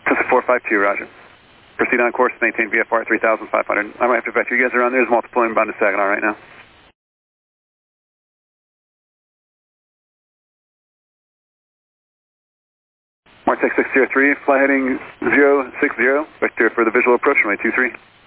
This is 452, roger. Proceed on course, maintain VFR 3,500. I might have to bet you guys are on there. There's multiple inbound to Saginaw right now. Martech 603, fly heading 060, vector for the visual approach, runway 23.